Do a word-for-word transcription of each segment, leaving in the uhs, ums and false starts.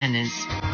independence.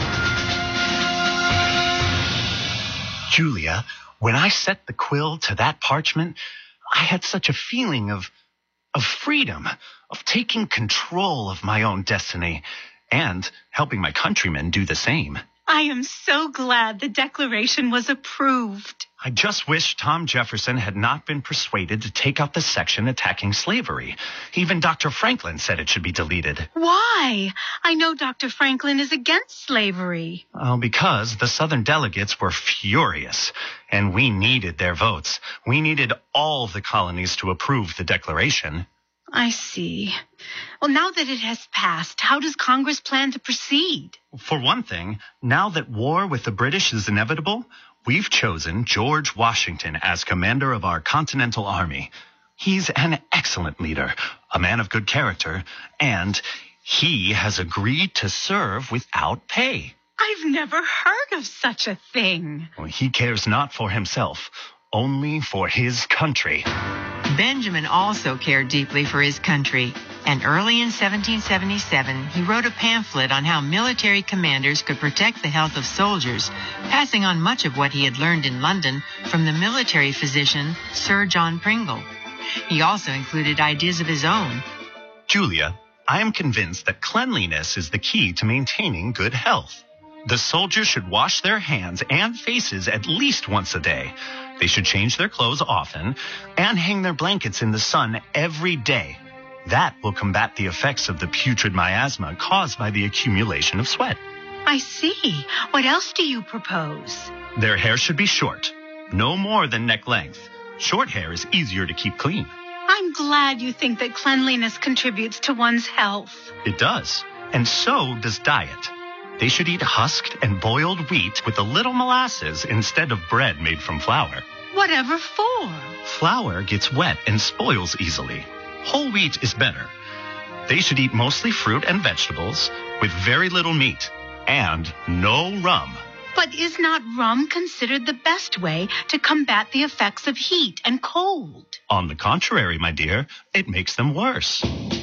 Julia, when I set the quill to that parchment, I had such a feeling of, of freedom, of taking control of my own destiny, and helping my countrymen do the same. I am so glad the Declaration was approved. I just wish Tom Jefferson had not been persuaded to take out the section attacking slavery. Even Doctor Franklin said it should be deleted. Why? I know Doctor Franklin is against slavery. Oh, because the Southern delegates were furious, and we needed their votes. We needed all the colonies to approve the Declaration. I see. Well, now that it has passed, how does Congress plan to proceed? For one thing, now that war with the British is inevitable, we've chosen George Washington as commander of our Continental Army. He's an excellent leader, a man of good character, and he has agreed to serve without pay. I've never heard of such a thing. Well, he cares not for himself, only for his country. Benjamin also cared deeply for his country, and early in seventeen seventy-seven, he wrote a pamphlet on how military commanders could protect the health of soldiers, passing on much of what he had learned in London from the military physician Sir John Pringle. He also included ideas of his own. Julia, I am convinced that cleanliness is the key to maintaining good health. The soldiers should wash their hands and faces at least once a day. They should change their clothes often and hang their blankets in the sun every day. That will combat the effects of the putrid miasma caused by the accumulation of sweat. I see. What else do you propose? Their hair should be short, no more than neck length. Short hair is easier to keep clean. I'm glad you think that cleanliness contributes to one's health. It does, and so does diet. They should eat husked and boiled wheat with a little molasses instead of bread made from flour. Whatever for? Flour gets wet and spoils easily. Whole wheat is better. They should eat mostly fruit and vegetables with very little meat and no rum. But is not rum considered the best way to combat the effects of heat and cold? On the contrary, my dear, it makes them worse.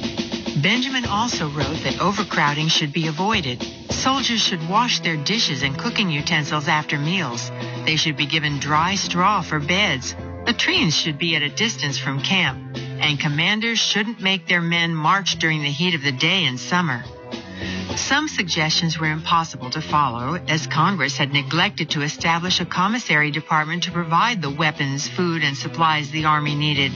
Benjamin also wrote that overcrowding should be avoided. Soldiers should wash their dishes and cooking utensils after meals. They should be given dry straw for beds. Latrines should be at a distance from camp. And commanders shouldn't make their men march during the heat of the day in summer. Some suggestions were impossible to follow, as Congress had neglected to establish a commissary department to provide the weapons, food, and supplies the Army needed.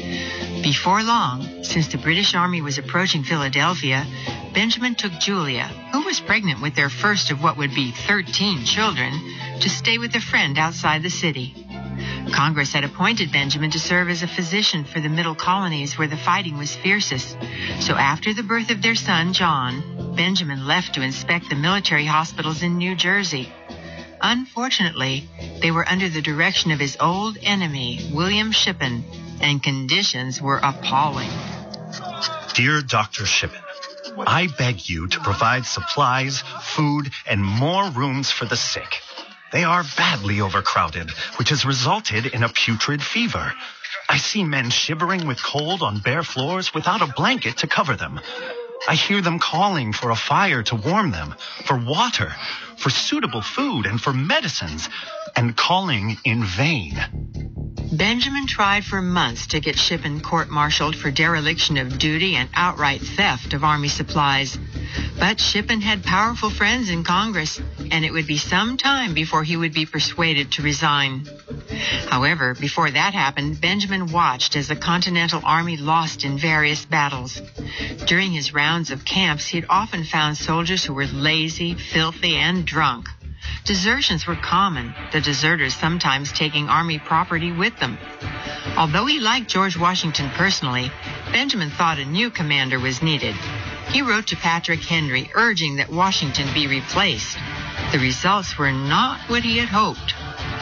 Before long, since the British Army was approaching Philadelphia, Benjamin took Julia, who was pregnant with their first of what would be thirteen children, to stay with a friend outside the city. Congress had appointed Benjamin to serve as a physician for the middle colonies where the fighting was fiercest. So after the birth of their son, John, Benjamin left to inspect the military hospitals in New Jersey. Unfortunately, they were under the direction of his old enemy, William Shippen, and conditions were appalling. Dear Doctor Shippen, I beg you to provide supplies, food, and more rooms for the sick. They are badly overcrowded, which has resulted in a putrid fever. I see men shivering with cold on bare floors without a blanket to cover them. I hear them calling for a fire to warm them, for water, for suitable food, and for medicines, and calling in vain. Benjamin tried for months to get Shippen court-martialed for dereliction of duty and outright theft of Army supplies. But Shippen had powerful friends in Congress, and it would be some time before he would be persuaded to resign. However, before that happened, Benjamin watched as the Continental Army lost in various battles. During his rounds of camps, he had often found soldiers who were lazy, filthy, and drunk. Desertions were common, the deserters sometimes taking Army property with them. Although he liked George Washington personally, Benjamin thought a new commander was needed. He wrote to Patrick Henry urging that Washington be replaced. The results were not what he had hoped.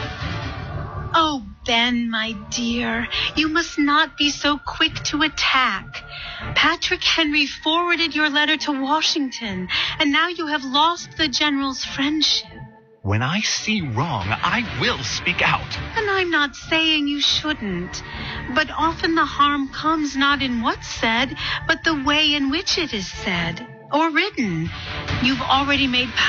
Oh, Ben, my dear, you must not be so quick to attack. Patrick Henry forwarded your letter to Washington, and now you have lost the general's friendship. When I see wrong, I will speak out. And I'm not saying you shouldn't. But often the harm comes not in what's said, but the way in which it is said or written. You've already made